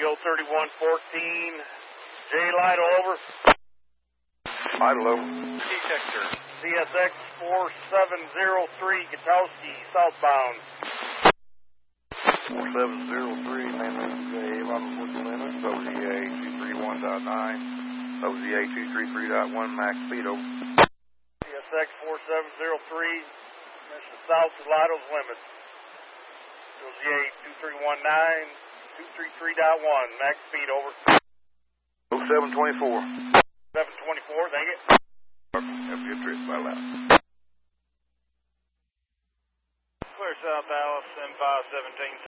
Eagle 3114. J Lido over. Lido over. Detector. CSX 4703, Gutowski, southbound. 4703, mainland J, Lido limit, OZA 231.9, OZA 233.1, max speed over. CSX 4703, that's the south of Lido's limits. OZA 2319, 233.1, max speed over. 0724. 724, thank you. Have a good trip, bye loud. Clear South Alice, M517.